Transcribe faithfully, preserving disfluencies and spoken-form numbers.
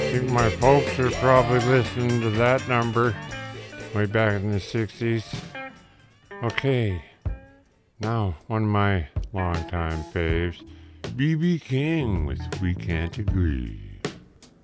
think my folks are probably listening to that number way back in the sixties. Okay, now one of my longtime faves, B B King with We Can't Agree.